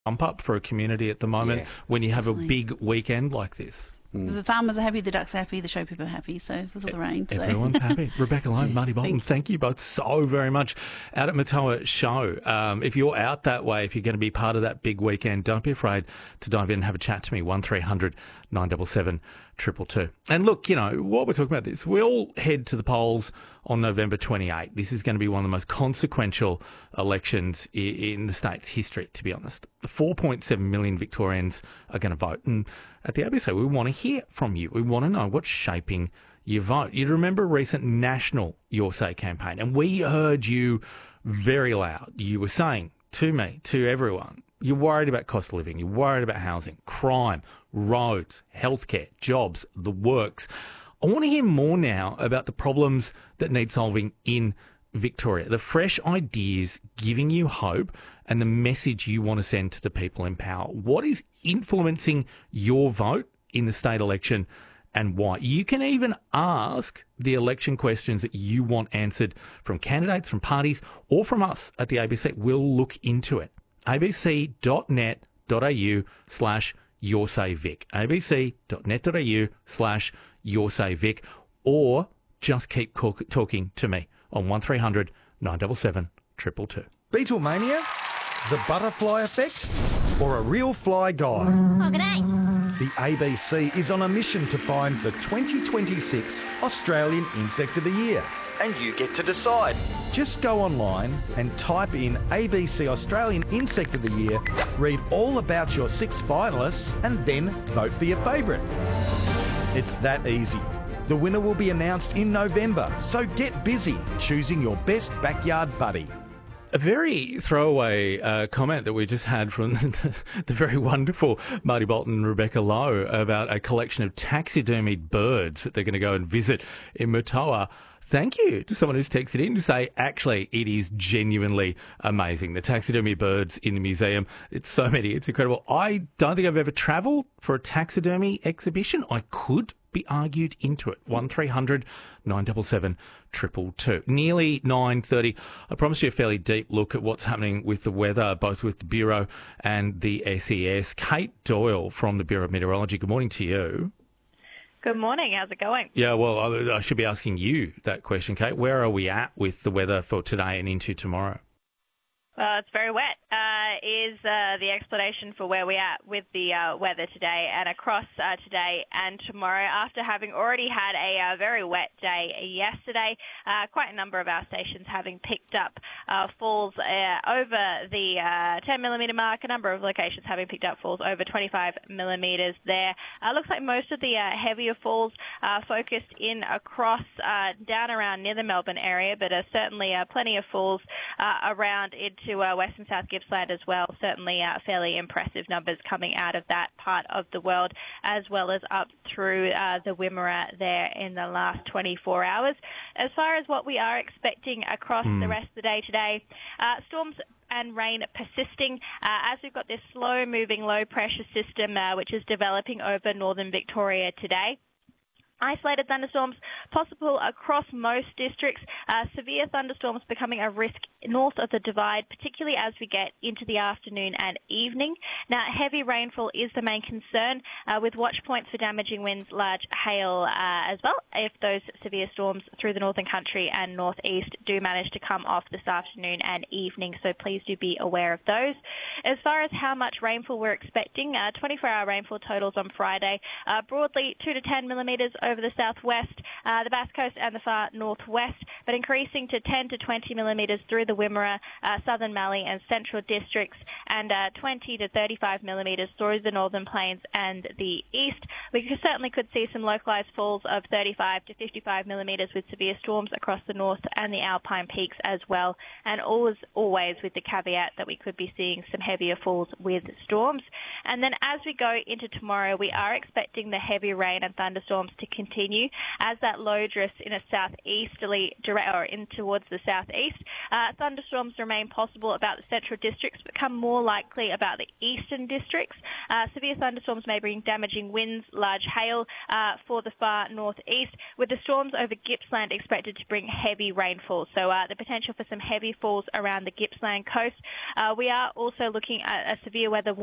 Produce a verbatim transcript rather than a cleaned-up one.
bump up for a community at the moment Yeah. when you have Definitely. a big weekend like this. The farmers are happy, the ducks are happy, the show people are happy, so with all the rain. So. Everyone's happy. Rebecca Lowe, Marty Bolton, Thank thank you both so very much. Out at Matoa Show, um, if you're out that way, if you're going to be part of that big weekend, don't be afraid to dive in and have a chat to me, one three hundred nine seven seven two two two. And look, you know, what we're talking about this, we all head to the polls on November twenty-eighth. This is going to be one of the most consequential elections i- in the state's history, to be honest. four point seven million Victorians are going to vote. And at the A B C, we want to hear from you. We want to know what's shaping your vote. You remember a recent national Your Say campaign, and we heard you very loud. You were saying to me, to everyone, you're worried about cost of living, you're worried about housing, crime, roads, healthcare, jobs, the works. I want to hear more now about the problems that need solving in Victoria, the fresh ideas giving you hope and the message you want to send to the people in power. What is influencing your vote in the state election and why? You can even ask the election questions that you want answered from candidates, from parties, or from us at the A B C. We'll look into it. abc.net.au slash yoursayvic. abc.net.au slash yoursayvic. Or just keep co- talking to me on one three hundred nine seven seven two two two. Beatlemania? The butterfly effect? Or a real fly guy? Oh, g'day. The A B C is on a mission to find the twenty twenty-six Australian Insect of the Year. And you get to decide. Just go online and type in A B C Australian Insect of the Year, read all about your six finalists, and then vote for your favourite. It's that easy. The winner will be announced in November, so get busy choosing your best backyard buddy. A very throwaway uh, comment that we just had from the, the very wonderful Marty Bolton and Rebecca Lowe about a collection of taxidermied birds that they're going to go and visit in Matoa. Thank you to someone who's texted in to say, actually, it is genuinely amazing. The taxidermy birds in the museum, it's so many, it's incredible. I don't think I've ever travelled for a taxidermy exhibition. I could be argued into it. one three hundred nine seven seven two two two. Nearly nine thirty. I promised you a fairly deep look at what's happening with the weather, both with the Bureau and the S E S. Kate Doyle from the Bureau of Meteorology, good morning to you. Good morning. How's it going? Yeah, well, I, I should be asking you that question, Kate. Where are we at with the weather for today and into tomorrow? Uh, it's very wet, uh, is uh, the explanation for where we're at with the uh, weather today and across uh, today and tomorrow. After having already had a uh, very wet day yesterday, uh, quite a number of our stations having picked up uh, falls uh, over the uh, ten millimetre mark, a number of locations having picked up falls over twenty-five millimetres there. Uh, looks like most of the uh, heavier falls are focused in across uh, down around near the Melbourne area, but uh, certainly uh, plenty of falls uh, around into to uh, West and South Gippsland as well. Certainly uh, fairly impressive numbers coming out of that part of the world, as well as up through uh, the Wimmera there in the last twenty-four hours. As far as what we are expecting across mm. the rest of the day today, uh, storms and rain persisting uh, as we've got this slow-moving low-pressure system uh, which is developing over northern Victoria today. Isolated thunderstorms possible across most districts. Uh, severe thunderstorms becoming a risk north of the Divide, particularly as we get into the afternoon and evening. Now, heavy rainfall is the main concern, uh, with watch points for damaging winds, large hail uh, as well, if those severe storms through the northern country and northeast do manage to come off this afternoon and evening, so please do be aware of those. As far as how much rainfall we're expecting, uh, twenty-four hour rainfall totals on Friday, uh, broadly two to ten millimetres over the southwest, uh, the Bass Coast and the far northwest, but increasing to ten to twenty millimetres through the Wimmera, uh, Southern Mallee and Central districts, and uh, twenty to thirty-five millimetres through the Northern Plains and the east. We could, certainly could see some localised falls of thirty-five to fifty-five millimetres with severe storms across the north and the Alpine peaks as well, and always, always with the caveat that we could be seeing some heavier falls with storms. And then as we go into tomorrow, we are expecting the heavy rain and thunderstorms to continue as that that low drift in a southeasterly direct or in towards the southeast. Uh, thunderstorms remain possible about the central districts, but become more likely about the eastern districts. Uh, severe thunderstorms may bring damaging winds, large hail uh, for the far northeast, with the storms over Gippsland expected to bring heavy rainfall. So uh, the potential for some heavy falls around the Gippsland coast. Uh, we are also looking at a severe weather